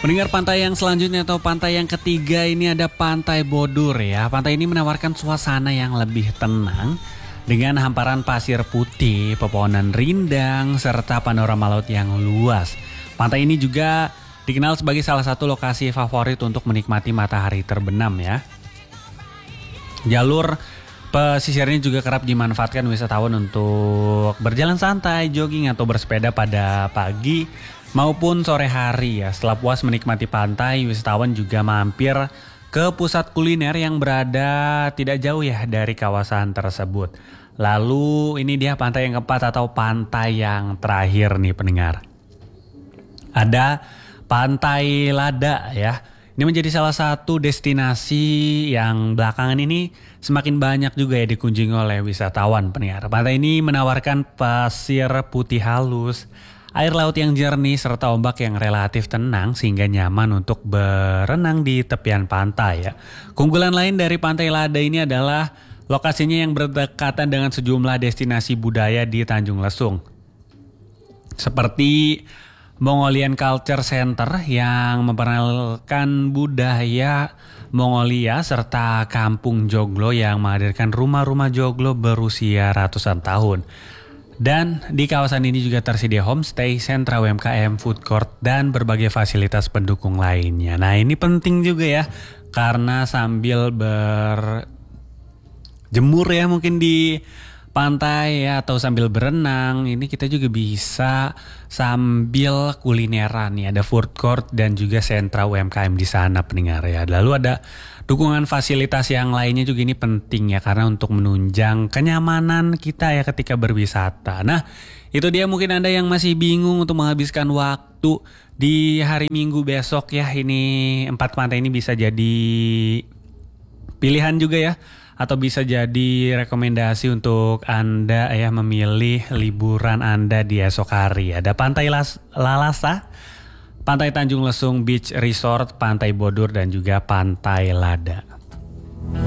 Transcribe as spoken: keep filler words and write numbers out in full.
Mendengar pantai yang selanjutnya atau pantai yang ketiga ini ada Pantai Bodur ya. Pantai ini menawarkan suasana yang lebih tenang dengan hamparan pasir putih, pepohonan rindang, serta panorama laut yang luas. Pantai ini juga dikenal sebagai salah satu lokasi favorit untuk menikmati matahari terbenam ya. Jalur pesisirnya juga kerap dimanfaatkan wisatawan untuk berjalan santai, jogging atau bersepeda pada pagi maupun sore hari ya. Setelah puas menikmati pantai, wisatawan juga mampir ke pusat kuliner yang berada tidak jauh ya dari kawasan tersebut. Lalu ini dia pantai yang keempat atau pantai yang terakhir nih pendengar. Ada Pantai Lada ya. Ini menjadi salah satu destinasi yang belakangan ini semakin banyak juga ya dikunjungi oleh wisatawan pendengar. Pantai ini menawarkan pasir putih halus, air laut yang jernih serta ombak yang relatif tenang sehingga nyaman untuk berenang di tepian pantai ya. Keunggulan lain dari Pantai Lada ini adalah lokasinya yang berdekatan dengan sejumlah destinasi budaya di Tanjung Lesung. Seperti Mongolian Culture Center yang memperkenalkan budaya Mongolia serta Kampung Joglo yang menghadirkan rumah-rumah joglo berusia ratusan tahun. Dan di kawasan ini juga tersedia homestay, sentra U M K M, food court, dan berbagai fasilitas pendukung lainnya. Nah ini penting juga ya, karena sambil berjemur ya mungkin di pantai ya, atau sambil berenang, ini kita juga bisa sambil kulineran ya. Ada food court dan juga sentra U M K M di sana pendengar ya. Lalu ada dukungan fasilitas yang lainnya juga ini penting ya, karena untuk menunjang kenyamanan kita ya ketika berwisata. Nah itu dia, mungkin Anda yang masih bingung untuk menghabiskan waktu di hari Minggu besok ya. Ini empat pantai ini bisa jadi pilihan juga ya, atau bisa jadi rekomendasi untuk Anda ya memilih liburan Anda di esok hari. Ada Pantai Las- Lalasa, Pantai Tanjung Lesung Beach Resort, Pantai Bodur, dan juga Pantai Lada.